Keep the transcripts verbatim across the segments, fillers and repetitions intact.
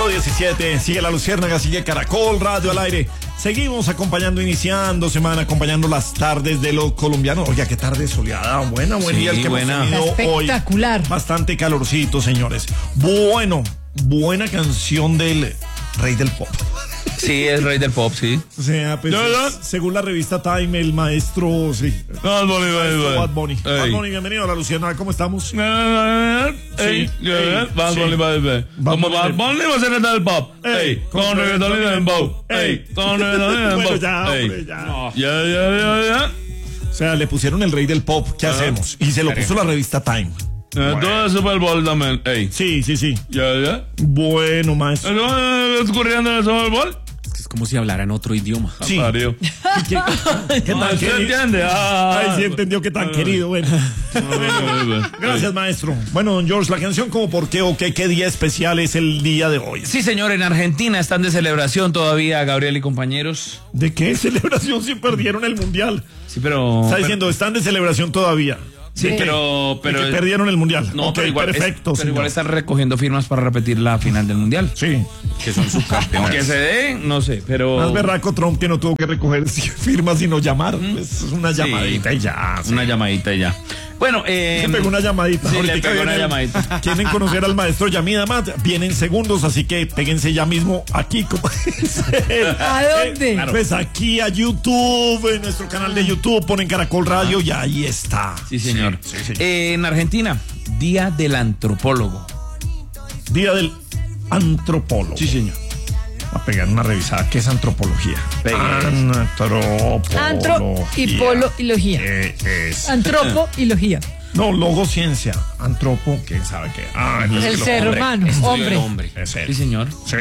cinco diecisiete, sigue La Luciérnaga, sigue Caracol Radio al aire. Seguimos acompañando, iniciando semana, acompañando las tardes de los colombianos. Oiga, qué tarde soleada, buena, buen sí, día el que buena. hemos tenido hoy. Espectacular. Bastante calorcito, señores. Bueno, buena canción del rey del pop. Sí, es rey del pop, sí. O sea, pues, es, según la revista Time, el maestro, sí. Bad Bunny, Bad Bunny. Bad Bunny, bienvenido a La Luciérnaga, ¿cómo estamos? Sí, Bad Bunny, baby. Como Bad Bunny va a ser el del pop. Ey, con reggaetón y dembow. Ey, con reggaetón y dembow. Bueno, ya, hombre, ya. Ya, ya, ya, ya. O sea, le pusieron el rey del pop, ¿qué hacemos? Y se lo puso la revista Time. Bueno. Todo es Super Bowl también. Ey. Sí, sí, sí. Ya, ya. Bueno, maestro. ¿Qué está ocurriendo en el Super Bowl? Es como si hablaran otro idioma. Sí. Mario. ¿Qué, qué tan ¿Se querido? entiende? Ah, Ay, sí entendió que tan querido. Bueno. Gracias, maestro. Bueno, don George, la canción como por qué o qué, qué día especial es el día de hoy. Sí, señor, en Argentina están de celebración todavía, Gabriel y compañeros. ¿De qué celebración si perdieron el mundial? Sí, pero... Está pero, diciendo, están de celebración todavía. Sí, ¿De pero... qué? ¿De pero que perdieron el mundial? No, okay, pero igual, perfecto, es, pero igual están recogiendo firmas para repetir la final del mundial. Sí. Que son subcampeones. Que se den, no sé, pero... Más berraco Trump que no tuvo que recoger firmas sino llamar. Mm. Pues es una llamadita sí, y ya. Sí. Una llamadita y ya. Bueno, eh... Le pegó una llamadita. Sí, ahorita le pegó una llamadita. Quieren conocer al maestro Yamida Mat. Vienen segundos, así que péguense ya mismo aquí. Como ¿A dónde? Eh, pues aquí a YouTube, en nuestro canal de YouTube, ponen Caracol Radio y ahí está. Sí, señor. Sí, sí, sí. Eh, en Argentina, Día del Antropólogo. Día del Antropólogo. Sí, señor. A pegar una revisada. ¿Qué es antropología? Pegue. Antropología. Antro y polo y logía. ¿Qué es? Antropo y logía. No, logociencia. Antropo, ¿quién sabe qué? Ah, el es ser hombre. humano, hombre. hombre. Es él. Sí, señor. Sí.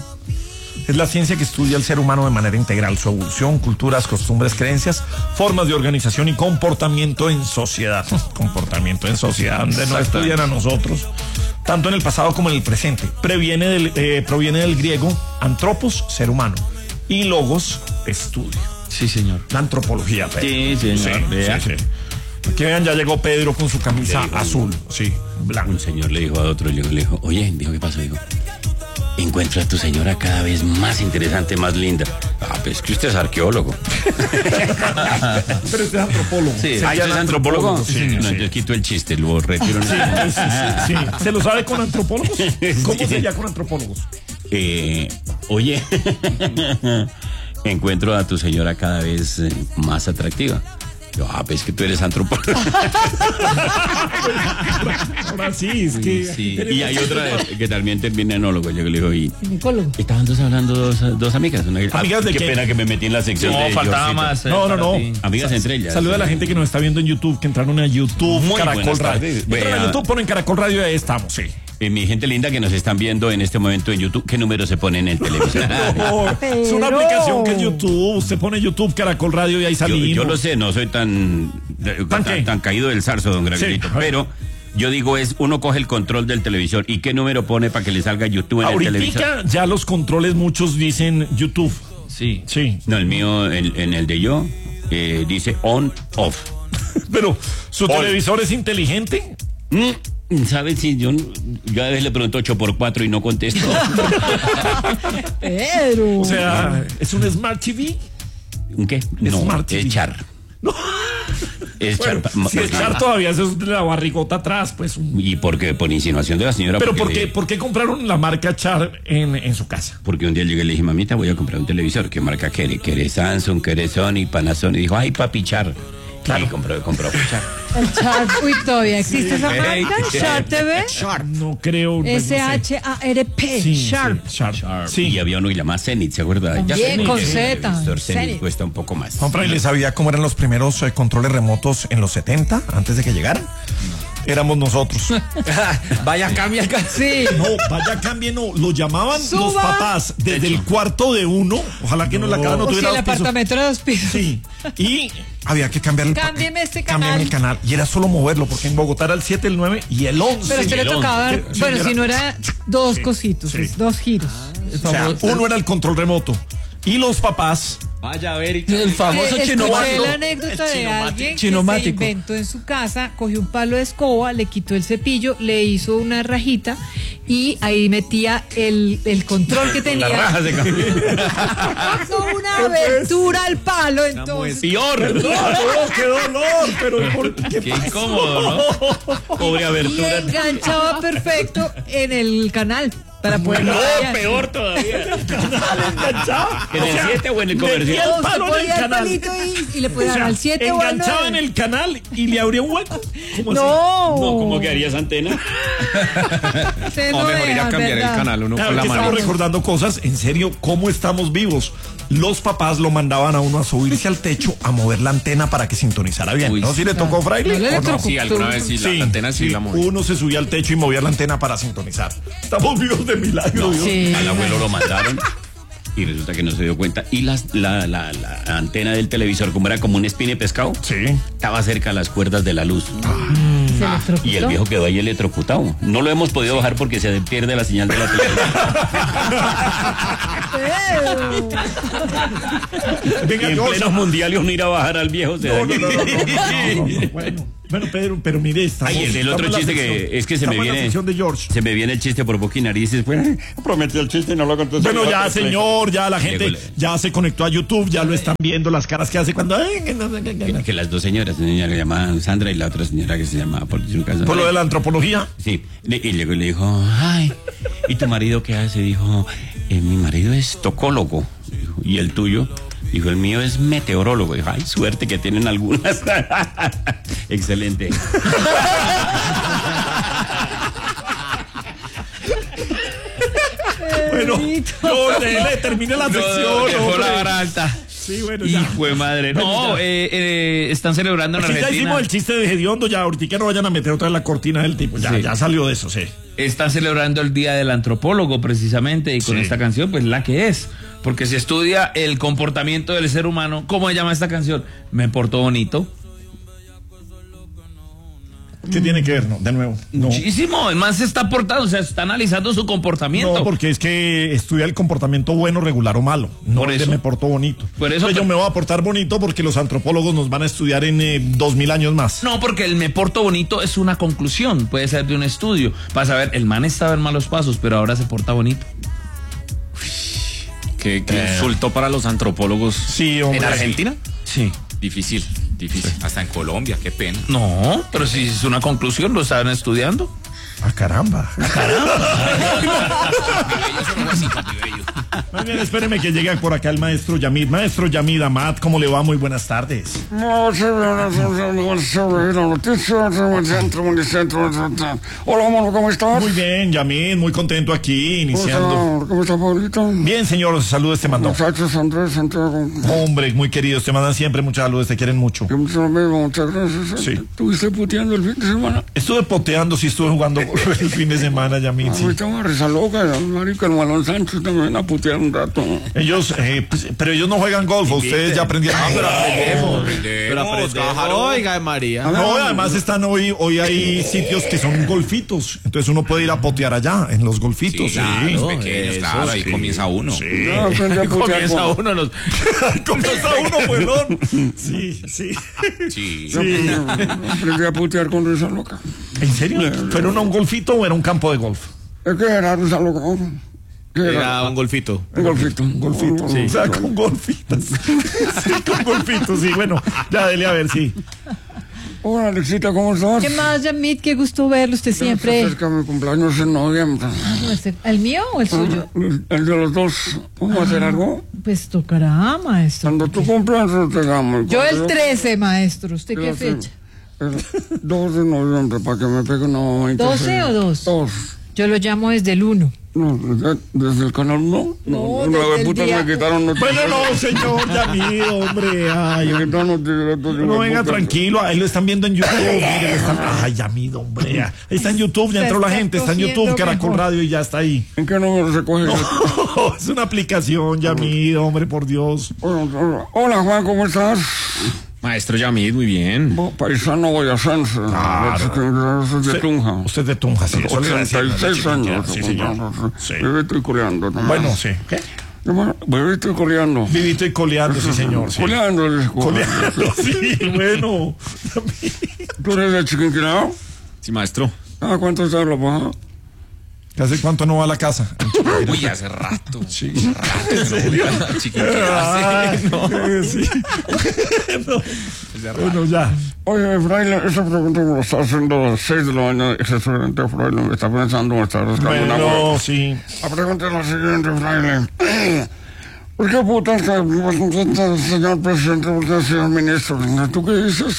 Es la ciencia que estudia al ser humano de manera integral, su evolución, culturas, costumbres, creencias, formas de organización y comportamiento en sociedad. Comportamiento en sociedad, donde nos estudian a nosotros, tanto en el pasado como en el presente. Previene del, eh, proviene del griego antropos, ser humano, y logos, estudio. Sí, señor. La antropología, Pedro. Sí, señor. Sí, sí, sí. Que vean, ya llegó Pedro con su camisa azul, sí, blanco. Un señor le dijo a otro, le dijo, oye, dijo, ¿qué pasó? Dijo, encuentro a tu señora cada vez más interesante, más linda. Ah, pues que usted es arqueólogo. Pero usted es antropólogo. Sí, Se ¿ah, llama es antropólogo? Sí, Sí, no, sí. yo quito el chiste, lo retiro. Sí, sí, sí, sí. ¿Se lo sabe con antropólogos? ¿Cómo Sí. sería con antropólogos? Eh, oye, encuentro a tu señora cada vez eh, más atractiva. Yo, ah, pues que tú eres antropólogo. Ahora sí, es que... Sí, y hay otra que también termina en enólogo. Yo le digo, y Ginecólogo. estaban dos hablando dos, dos amigas. Una, ¿Amigas de qué qué? pena que me metí en la sección. No, de faltaba Georgito. más. eh, No, no, para no. ti. Amigas entre ellas. Saluda a la gente que nos está viendo en YouTube, que entraron a YouTube, Muy Caracol buenas Radio. tardes. Entran a Vea. YouTube, ponen Caracol Radio y ahí estamos, sí. Eh, mi gente linda que nos están viendo en este momento en YouTube, ¿qué número se pone en el televisor? No, es una Pero- aplicación que es YouTube. Usted pone YouTube, Caracol Radio y ahí yo, salimos. yo lo sé, no soy tan, ¿Tan tan, qué? tan caído del zarzo, don Gravielito, Sí, a ver. pero yo digo es, uno coge el control del televisor y qué número pone para que le salga YouTube en el televisor. Ahorita ya los controles muchos dicen YouTube. Sí. Sí. No, el mío, en, en el de yo, eh, dice on, off. Pero, ¿su Ol. televisor es inteligente? Mm, ¿Sabes si yo, yo a veces le pregunto ocho por cuatro y no contesto? Pedro. O sea, ¿es un Smart T V? ¿Un qué? No, Smart T V. es char. Es Bueno, char. si es char todavía, eso es de la barrigota atrás, pues. un- ¿Y por qué? Por insinuación de la señora. Pero porque ¿por qué, le- ¿por qué compraron la marca Char en, en su casa? Porque un día llegué y le dije, mamita, voy a comprar un televisor. ¿Qué marca quiere? ¿Quiere Samsung? ¿Quiere Sony? Panasonic? Y dijo, ay, papi, Char. Claro. Y compró, compró Char. El Chart. Uy, todavía existe esa Hey. marca. Chart T V. No creo. S no sé. H A R P. Sí, Sharp. sí, Sharp. Sharp. Sí. Y había uno que llamaba Zenith, ¿se acuerda? También Zenith, con el Z, televisor Zenith Zenith. cuesta un poco más. Juan Fraile, ¿sabía cómo eran los primeros eh, controles remotos en los setenta, antes de que llegaran? Éramos nosotros. Vaya, cambia acá. Sí. No, vaya cambie, no. Lo llamaban los Suba. papás desde el cuarto de uno. Ojalá que no, la casa no O si tuviera el dos pisos. apartamento era dos pisos. Sí. Y había que cambiar el pa- Cámbieme este Cámbiame canal. el canal. Y era solo moverlo, porque en Bogotá era el siete, el nueve y el once. Pero a usted Y le el tocaba once. dar, Sí, bueno, era- si no era dos Sí, cositos, sí. es dos giros. O sea, uno era el control remoto. Y los papás. Vaya, a ver. El famoso Eh, chinomático. Escuché la anécdota de alguien que se Chinomático. inventó en su casa, cogió un palo de escoba, le quitó el cepillo, le hizo una rajita y ahí metía el, el control que tenía. La raja se cambió. Con una abertura al palo, entonces. Peor. No, qué dolor, pero ¿por qué Qué pasó? incómodo, ¿no? Pobre Y abertura. enganchaba perfecto en el canal para poder. No, peor todavía. ¿Enganchaba? ¿En el siete o en el comercial? Metía el No, palo se en el ponía el canal. palito y, y le O podía dar sea, al siete o al enganchaba en nueve. el canal y le abría un hueco. ¿Cómo así? No. No, ¿cómo quedaría esa antena? Ustedes O no mejor ir a dejan, cambiar ¿verdad? el canal uno Claro con la que mano. estamos recordando cosas, en serio, cómo estamos vivos. Los papás lo mandaban a uno a subirse al techo a mover la antena para que sintonizara bien. Uy, ¿No? ¿Sí le tocó, Fraile? No le ¿O no? electrocutó. Sí, alguna vez sí, la, la antena sí, la moví. Uno se subía al techo y movía la antena para sintonizar. Estamos vivos de milagro. Dios. Sí. Al abuelo lo mandaron y resulta que no se dio cuenta. Y las- la, la, la antena del televisor, como era como un espine pescado, Sí. estaba cerca a las cuerdas de la luz. Se electrocutó. Y el viejo quedó ahí electrocutado. No lo hemos podido bajar porque se pierde la señal de la televisión. Venga, Y en George. pleno mundial y uno ir a bajar al viejo. Se No, daña. no, no, no, no, no, no. Bueno, bueno, Pedro, pero mire, estamos, Ay, el, el otro estamos en la chiste sección- que es que se me estamos en la viene. sección de George. Se me viene el chiste por boca y narices. Bueno, prometí el chiste y no lo contó. Bueno, ya, señor, ya la gente Llegó la- ya se conectó a YouTube, ya lo están viendo, las caras que hace cuando... ay, que no sé qué, que no. Que, que las dos señoras, una señora que se llama Sandra y la otra señora que se llama por su caso. Por lo de la antropología. Sí, le- y luego le dijo, ay, ¿y tu marido qué hace? Dijo, "Eh, mi marido es tocólogo. Dijo, ¿y el tuyo? Dijo, el mío es meteorólogo. Dijo, ay, suerte que tienen algunas. Excelente. Bueno, George, le termine la sección. Dejó hombre. la vara alta. Sí, bueno, ya. Hijo de madre. No, eh, eh, están celebrando en Sí, ya Argentina. hicimos el chiste de Hediondo, ya ahorita no vayan a meter otra vez la cortina del tipo. Ya, Sí. ya salió de eso, sí. Están celebrando el Día del Antropólogo precisamente y con Sí. esta canción, pues la que es. Porque se estudia el comportamiento del ser humano. ¿Cómo se llama esta canción? Me portó bonito. ¿Qué tiene que ver? No, de nuevo. No. Muchísimo. El man se está portando, o sea, está analizando su comportamiento. No, porque es que estudia el comportamiento bueno, regular o malo. No Por el de eso. me portó bonito. Por eso- Entonces yo me voy a portar bonito porque los antropólogos nos van a estudiar en eh, dos mil años más. No, porque el me porto bonito es una conclusión, puede ser de un estudio. Vas a ver, el man estaba en malos pasos, pero ahora se porta bonito. Qué, qué insulto para los antropólogos. Sí, hombre. ¿En Argentina? Sí. Difícil, difícil. Hasta en Colombia, qué pena. No, pero si es una conclusión, lo estaban estudiando. Ah, caramba. Muy bien, espéreme que llegue por acá el maestro Yamid. Maestro Yamid Amat, ¿cómo le va? Muy buenas tardes. Hola, mono, ¿cómo estás? Muy bien, Yamid, muy contento aquí, iniciando. ¿Cómo está, Pablito? Bien, señor, saludos, te mandó. Muchachos, Andrés, Santiago. Hombre, muy queridos, te mandan siempre muchas saludos, te quieren mucho. Yo mucho lo mismo, muchas gracias. Sí. ¿Estuviste puteando el fin de semana? Estuve poteando, sí estuve jugando el fin de semana, Yamid, sí. Ahorita una risa loca, marica, el Malón Sánchez también a putear un rato. Ellos, eh, pues, pero ellos no juegan golf, ustedes ya aprendieron. Pero Oiga, María. No, además están hoy, hoy hay sitios que son golfitos, entonces uno puede ir a potear allá, en los golfitos. Sí, Los pequeños, eso, claro, ahí sí. comienza uno. Ya aprendí a putear Comienza con... uno los. Comienza uno, pelón. Sí, sí. Sí. Sí. Aprendí a putear con risa loca. ¿En serio? ¿Fueron a un golfito o era un campo de golf? Es que era risa loca. ¿Qué era? Era un golfito. Un golfito. Un Golfito. O sea, con golfitas. Sí, con golfitos, sí. Bueno, ya dele a ver, sí. Hola, Alexita, ¿cómo estás? ¿Qué más, Yamit? Qué gusto verlo usted siempre. Acerca mi cumpleaños en noviembre. ¿El mío o el suyo? El de los dos. ¿Vamos a hacer algo? Pues tocará, maestro. Cuando tú cumplas, te llamo. Yo el trece, maestro. ¿Usted qué fecha? El dos de noviembre, para que me pegue una mamita. ¿doce o dos? Dos. Yo lo llamo desde el uno. No, desde, desde el canal no. No, Una desde vez el putas día- me quitaron noticias. Bueno, no, señor Yamid, hombre. Ay, Me quitaron noticias. no, venga, tranquilo. Ahí lo están viendo en YouTube. Mire, lo están... Ay, Yamid, hombre. Ahí está en YouTube, ya entró la gente. Está en YouTube, Caracol Radio y ya está ahí. ¿En qué número se coge? No, es una aplicación, Yamid, hombre, por Dios. Hola, hola, Juan, ¿cómo estás? Maestro Yamid, muy bien. Bo- Paisano boyacense. De Tunja. Usted es de Tunja, sí. Eso le iba a decir, ochenta y seis años. Sí, señor. Sí. Vivito y coleando. Bueno, sí. ¿Qué? Vivito y coleando. Vivito y coleando, sí, señor. Sí. Coleando. les- Coleando, sí, bueno. ¿Tú eres de Chiquinquirá? Sí, maestro. Ah, ¿cuánto está la paja? ¿Hace cuánto no va a la casa? Uy, hace rato. Sí. Rato, ¿en serio? Ay, no. Sí. No. Bueno, ya. Oye, fraile, esa pregunta me lo está haciendo a las seis de la mañana. Ese estudiante, fraile, me está pensando, me está rascando una Bueno, hueá. sí. La pregunta es la siguiente, fraile. ¿Por qué putas te representa, señor presidente, porque señor ministro? ¿Tú qué dices?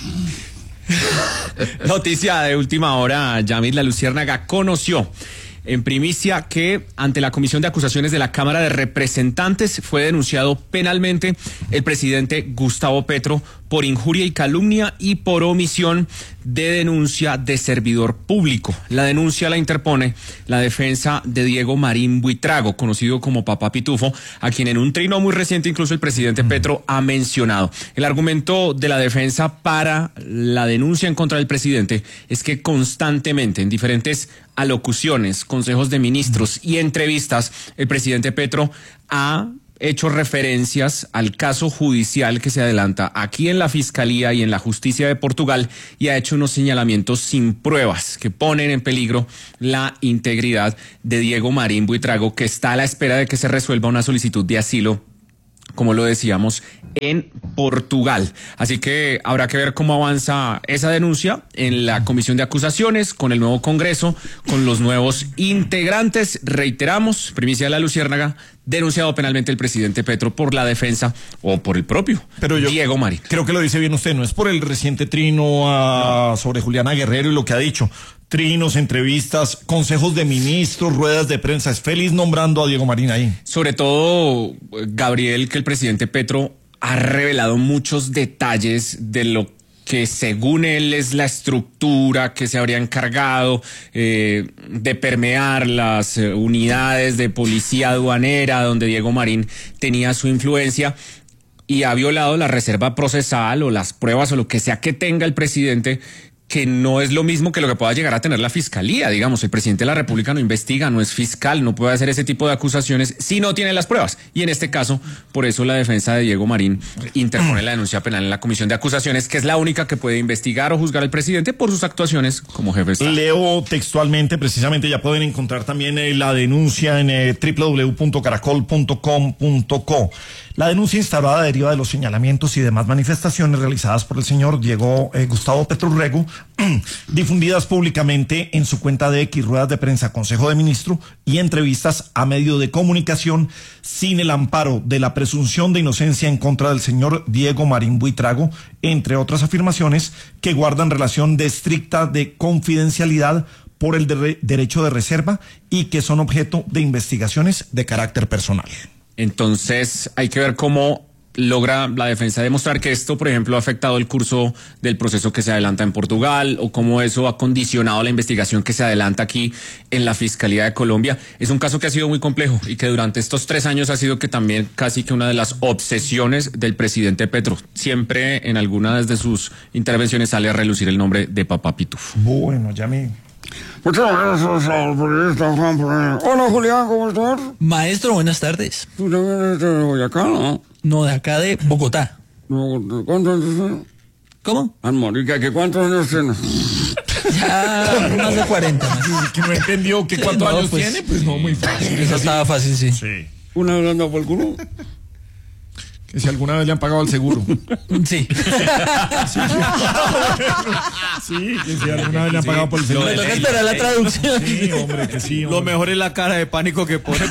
Noticia de última hora, Yamid La Luciérnaga conoció en primicia que ante la Comisión de Acusaciones de la Cámara de Representantes fue denunciado penalmente el presidente Gustavo Petro por injuria y calumnia y por omisión de denuncia de servidor público. La denuncia la interpone la defensa de Diego Marín Buitrago, conocido como Papá Pitufo, a quien en un trino muy reciente incluso el presidente Petro ha mencionado. El argumento de la defensa para la denuncia en contra del presidente es que constantemente en diferentes alocuciones, consejos de ministros y entrevistas, el presidente Petro ha hecho referencias al caso judicial que se adelanta aquí en la Fiscalía y en la Justicia de Portugal y ha hecho unos señalamientos sin pruebas que ponen en peligro la integridad de Diego Marín Buitrago, que está a la espera de que se resuelva una solicitud de asilo, como lo decíamos, en Portugal. Así que habrá que ver cómo avanza esa denuncia en la Comisión de Acusaciones, con el nuevo Congreso, con los nuevos integrantes. Reiteramos, primicia de La Luciérnaga, denunciado penalmente el presidente Petro por la defensa o por el propio Pero yo Diego Marín. Creo que lo dice bien usted, no es por el reciente trino a, no. sobre Juliana Guerrero y lo que ha dicho. Trinos, entrevistas, consejos de ministros, ruedas de prensa. Es feliz nombrando a Diego Marín ahí. Sobre todo, Gabriel, que el presidente Petro ha revelado muchos detalles de lo que según él es la estructura que se habría encargado eh, de permear las eh, unidades de policía aduanera donde Diego Marín tenía su influencia, y ha violado la reserva procesal o las pruebas o lo que sea que tenga el presidente, que no es lo mismo que lo que pueda llegar a tener la Fiscalía. Digamos, el presidente de la República no investiga, no es fiscal, no puede hacer ese tipo de acusaciones si no tiene las pruebas. Y en este caso, por eso la defensa de Diego Marín interpone la denuncia penal en la Comisión de Acusaciones, que es la única que puede investigar o juzgar al presidente por sus actuaciones como jefe de Estado. Leo textualmente, precisamente, ya pueden encontrar también eh, la denuncia en eh, doble u doble u doble u punto caracol punto com punto co. La denuncia instaurada deriva de los señalamientos y demás manifestaciones realizadas por el señor Diego eh, Gustavo Petro Rego, difundidas públicamente en su cuenta de X, ruedas de prensa, Consejo de Ministros y entrevistas a medio de comunicación, sin el amparo de la presunción de inocencia en contra del señor Diego Marín Buitrago, entre otras afirmaciones que guardan relación de estricta de confidencialidad por el de derecho de reserva y que son objeto de investigaciones de carácter personal. Entonces hay que ver cómo logra la defensa demostrar que esto, por ejemplo, ha afectado el curso del proceso que se adelanta en Portugal, o cómo eso ha condicionado la investigación que se adelanta aquí en la Fiscalía de Colombia. Es un caso que ha sido muy complejo y que durante estos tres años ha sido que también casi que una de las obsesiones del presidente Petro. Siempre en alguna de sus intervenciones sale a relucir el nombre de Papá Pitufo. Bueno, ya me... Muchas gracias al periodista Juan Pérez. Hola, Julián, ¿cómo estás? Maestro, buenas tardes. Tú también eres de Boyacá, ¿no? No, de acá de Bogotá. ¿Cuántos años tienes? ¿Cómo? Ah, marica, ¿qué cuántos años tienes? Ya más de cuarenta. Sí, que no entendió que cuántos No, años pues, tiene, pues no, muy fácil. Eso estaba fácil, sí. Sí. ¿Una vez anda por el culo? Que si alguna vez le han pagado el seguro. Sí. Sí, que si alguna vez le han pagado por el seguro. Me toca esperar la traducción. Sí, hombre, que sí, hombre. Lo mejor es la cara de pánico que pone.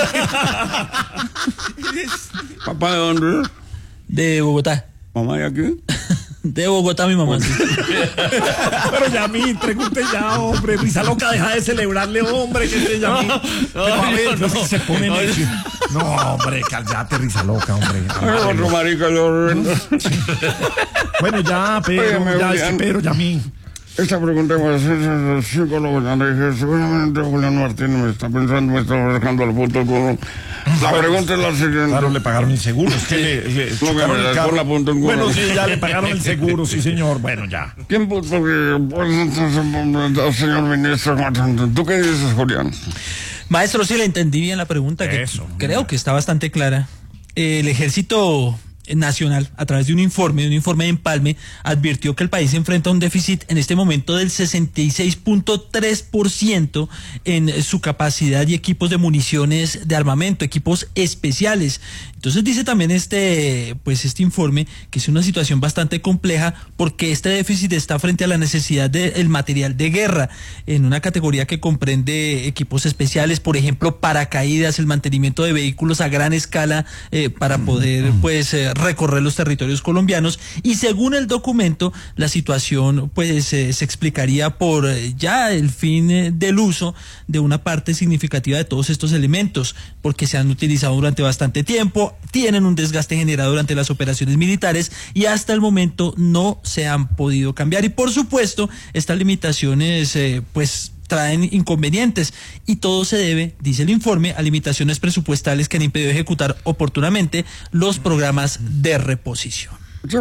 ¿Papá de dónde es? De Bogotá. ¿Mamá de aquí? De Bogotá, mi mamá. Sí. Pero Yamí, pregunte ya, hombre. Risa loca, deja de celebrarle, hombre, que se Yamí. Pero a ver, no, no, se pone no, necio. No, hombre, cállate, risa loca, hombre. Otro marica, yo... Bueno, ya, pero, Oye, ya, Julián, pero, Yamí. Esta pregunta me hace el psicólogo. Le dije, seguramente Julián Martínez me está pensando, me está dejando al punto con... La pregunta es la siguiente. Claro, le pagaron el seguro. Es que le, le No, que me el da con la punta en Bueno, culo. sí, ya le pagaron el seguro, sí, señor. Bueno, ya. ¿Quién puso que... Pues entonces, señor ministro, ¿tú qué dices, Julián? Maestro, sí le entendí bien la pregunta. Que Eso. creo que está bastante clara. El ejército Nacional, a través de un informe, de un informe de empalme, advirtió que el país enfrenta un déficit en este momento del sesenta y seis punto tres por ciento en su capacidad y equipos de municiones de armamento, equipos especiales. Entonces dice también este, pues este informe que es una situación bastante compleja porque este déficit está frente a la necesidad del material de guerra en una categoría que comprende equipos especiales, por ejemplo, paracaídas, el mantenimiento de vehículos a gran escala eh, para poder pues eh, recorrer los territorios colombianos, y según el documento la situación pues eh, se explicaría por eh, ya el fin eh, del uso de una parte significativa de todos estos elementos, porque se han utilizado durante bastante tiempo, tienen un desgaste generado durante las operaciones militares y hasta el momento no se han podido cambiar, y por supuesto estas limitaciones eh, pues traen inconvenientes, y todo se debe, dice el informe, a limitaciones presupuestales que han impedido ejecutar oportunamente los programas de reposición.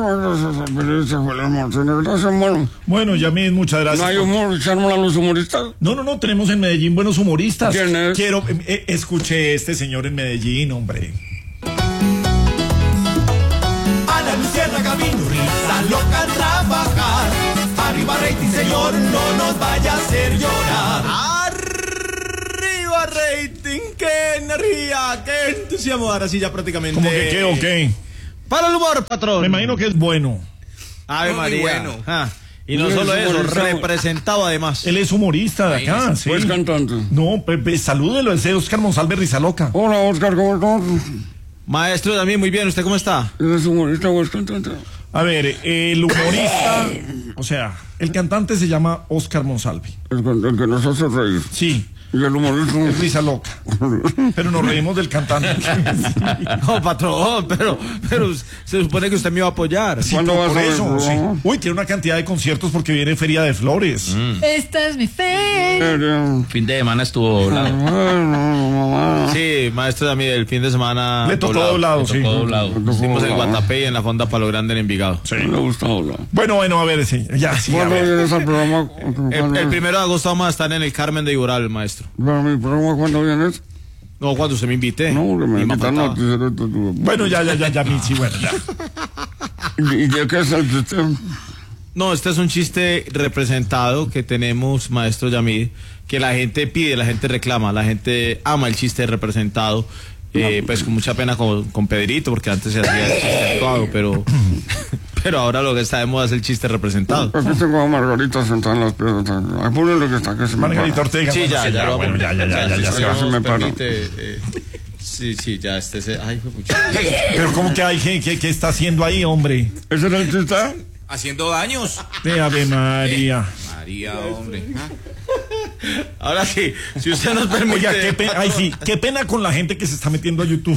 Bueno, Yamid, muchas gracias. No hay humor, echarme a los humoristas. No, no, no, tenemos en Medellín buenos humoristas. ¿Quién es? Quiero, eh, eh, escuché este señor en Medellín, hombre. Ana Luciérnaga vino, risa loca a trabajar. Arriba rating, señor, no nos vaya a hacer llorar. Arriba rating, qué energía, qué entusiasmo. Ahora sí ya prácticamente. ¿Cómo que qué o qué? Para el humor, patrón. Me imagino que es bueno. Ave Muy María. bueno. Ah, y no solo eso, representado además. Él es humorista de acá, sí. Pues cantante. No, Pepe, salúdelo, ese es Oscar Monsalve Rizaloca. Hola, Oscar, ¿cómo estás? Maestro también, muy bien, ¿usted cómo está? ¿Eres humorista o es cantante? A ver, el humorista, o sea, el cantante se llama Oscar Monsalve. El, que- el que nos hace reír. Sí, Y el humorista. es Rizaloca. Pero nos reímos del cantante. No, patrón, pero, pero se supone que usted me iba a apoyar. Sí, ¿Cuándo por, vas por a ver eso, el sí. programa? Uy, tiene una cantidad de conciertos porque viene Feria de Flores. Esta es mi fe. Eh, Fin de semana estuvo doblado. Sí, maestro también, el fin de semana. Le tocó doblado, Le sí. tocó doblado. Hicimos el Guatapé en la Fonda Palo Grande en Envigado. Sí. Me gusta hablar. Bueno, bueno, a ver, sí, ya, sí, a ¿Cuándo ver. vienes al programa? El, el primero de agosto vamos a estar en el Carmen de Iboral, maestro. ¿Para mi programa cuándo vienes? No, cuando usted me invite. No, que me Ni invitan faltaba. noticiero. tu- tu- Bueno, ya, ya, ya, ya, sí, bueno, ya. ¿Y de qué es el sistema? No, este es un chiste representado que tenemos, maestro Yamid, que la gente pide, la gente reclama, la gente ama el chiste representado. Eh, pues con mucha pena con, con Pedrito, porque antes se hacía el chiste actuado, pero, pero ahora lo que está de moda es el chiste representado. Aquí tengo a Margarita sentada en las piedras. Apúrenle que está, que se me Margarita para. Ortega. Sí, bueno, ya, ya, lo bueno, ya, ya, ya, ya, ya, Si se va. se me nos para. permite, eh, sí, sí, ya este se. Ay, fue mucho. Pero ¿cómo que hay que, que, que está haciendo ahí, hombre? ¿Ese era el chiste? Haciendo daños. De Ave María. María, hombre. Ahora sí, si usted nos permite. Oiga, qué pena, ay sí, qué pena con la gente que se está metiendo a YouTube.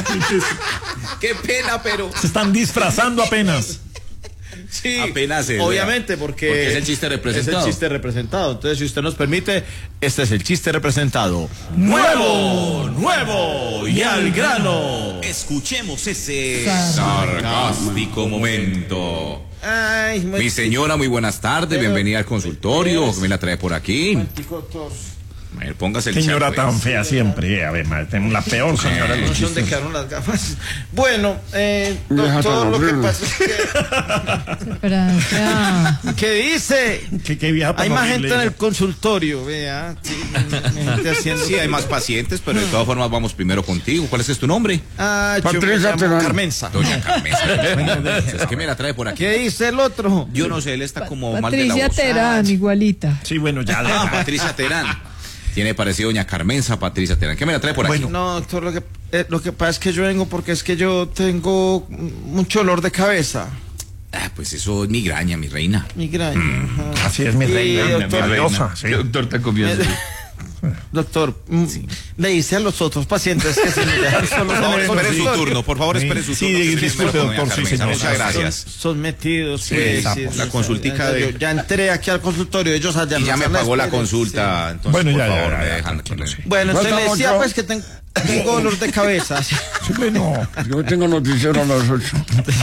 Qué pena, pero. Se están disfrazando apenas. Sí, Apenas es, obviamente, porque, porque es el chiste representado. Es el chiste representado. Entonces, si usted nos permite, este es el chiste representado. ¡Nuevo! ¡Nuevo! Y al grano. Escuchemos ese sarcástico momento. Ay, Mi señora, muy buenas tardes. Bienvenida al consultorio. ¿Qué me la trae por aquí? A ver, póngase el Señora chat, tan pues. fea siempre. A ver, madre, tenemos la peor señora de los ¿dónde chistes. quedaron las gafas? Bueno, eh, Déjate doctor, lo que horrible. pasa es Espera, que. ¿Qué dice? ¿Qué, qué vieja tan Hay más horrible gente en ella. el consultorio, vea. Sí, gente haciendo. Sí, hay más pacientes, pero de todas formas vamos primero contigo. ¿Cuál es, que es tu nombre? Ah, yo me Patricia llamo Terán. Carmenza. Doña Carmenza. ¿Qué me la trae por aquí? ¿Qué dice el otro? Yo no sé, él está como mal de la Patricia voz. Terán, igualita. Sí, bueno, ya. Ah, deja. Patricia Terán. Tiene parecido Doña Carmenza, Patricia Terán. ¿Qué me la trae por aquí? Bueno. No, doctor, lo que, eh, lo que pasa es que yo vengo porque es que yo tengo mucho dolor de cabeza. Ah, pues eso es migraña, mi reina. Migraña. ajá. Así es mi Y, reina, mi doctor, valiosa, sí. Doctor, te confianza. Doctor, mm, le dice a los otros pacientes que se me dejan solos Por en favor, el espere su consultorio. turno, por favor, Sí, espere su sí, turno. que disculpe, estoy primero con doctor, doña sí, Carmenza. señor. Muchas gracias. Son metidos, Sí, pues, sapo. sí, La sí, consultica sí, de- yo ya entré aquí al consultorio, ellos allá Y en ya me sala de pagó la espera, consulta, entonces Bueno, por ya, ya, favor, ya, me ya, dejan tranquilo, con- sí. sí. Bueno, entonces le Falta decía mucho. pues que ten- tengo dolor de cabeza. Sí, bueno. Yo tengo noticiero a las ocho.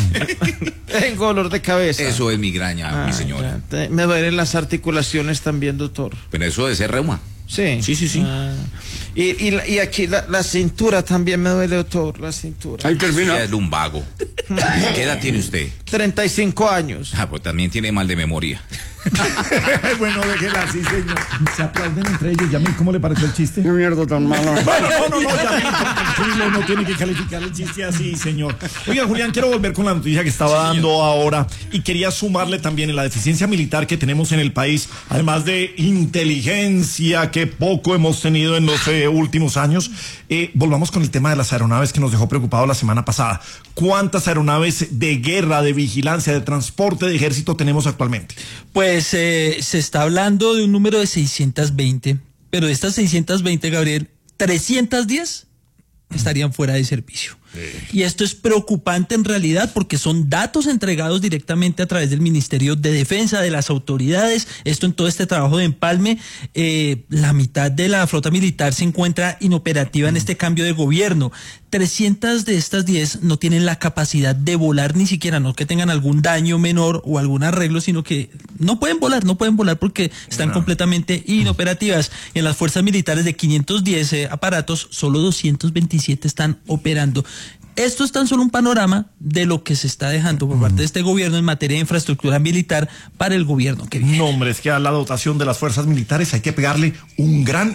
Tengo dolor de cabeza. Eso es migraña, Ah, mi señora. ya, te- me duelen las articulaciones también, doctor. Pero eso de ser reuma. Sí. Sí, sí, sí. Ah, Y, y, la- y aquí la, la cintura también me duele, doctor, la cintura. Ahí termina. Es lumbago. ¿Qué edad tiene usted? treinta y cinco años. Ah, pues también tiene mal de memoria. Bueno, déjela así, señor. Se aplauden entre ellos. Yamil, ¿cómo le pareció el chiste? Qué mierda tan malo. Bueno, no, no, no, Yamil, tranquilo, no tiene que calificar el chiste así, señor. Oiga, Julián, quiero volver con la noticia que estaba dando ahora y quería sumarle también en la deficiencia militar que tenemos en el país, además de inteligencia que poco hemos tenido en los eh, últimos años. Eh, volvamos con el tema de las aeronaves que nos dejó preocupado la semana pasada. ¿Cuántas aeronaves de guerra, de vigilancia, de transporte de ejército tenemos actualmente? Pues eh, se está hablando de un número de seiscientas veinte, pero de estas seiscientas veinte, Gabriel, trescientas diez estarían fuera de servicio. Y esto es preocupante en realidad porque son datos entregados directamente a través del Ministerio de Defensa, de las autoridades. Esto en todo este trabajo de empalme, eh, la mitad de la flota militar se encuentra inoperativa en este cambio de gobierno. trescientas de estas diez no tienen la capacidad de volar ni siquiera, no que tengan algún daño menor o algún arreglo, sino que no pueden volar, no pueden volar porque están no. completamente inoperativas. En las fuerzas militares de quinientos diez eh, aparatos, solo doscientos veintisiete están operando. Esto es tan solo un panorama de lo que se está dejando por parte de este gobierno en materia de infraestructura militar para el gobierno que viene. No, hombre, es que a la dotación de las fuerzas militares hay que pegarle un gran